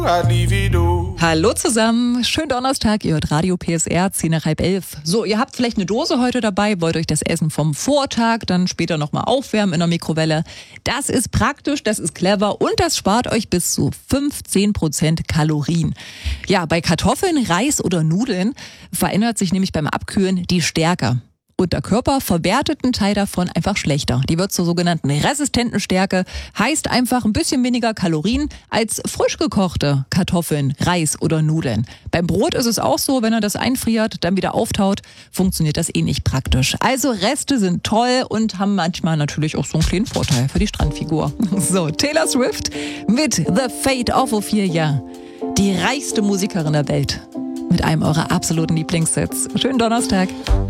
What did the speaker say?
I'd leave it all. Hallo zusammen, schönen Donnerstag, ihr hört Radio PSR, 10 nach halb 11. So, ihr habt vielleicht eine Dose heute dabei, wollt euch das Essen vom Vortag dann später nochmal aufwärmen in der Mikrowelle. Das ist praktisch, das ist clever und das spart euch bis zu 15% Kalorien. Ja, bei Kartoffeln, Reis oder Nudeln verändert sich nämlich beim Abkühlen die Stärke. Und der Körper verwertet einen Teil davon einfach schlechter. Die wird zur sogenannten resistenten Stärke, heißt einfach ein bisschen weniger Kalorien als frisch gekochte Kartoffeln, Reis oder Nudeln. Beim Brot ist es auch so, wenn er das einfriert, dann wieder auftaut, funktioniert das nicht praktisch. Also Reste sind toll und haben manchmal natürlich auch so einen kleinen Vorteil für die Strandfigur. So, Taylor Swift mit The Fate of Ophelia, die reichste Musikerin der Welt, mit einem eurer absoluten Lieblingssets. Schönen Donnerstag.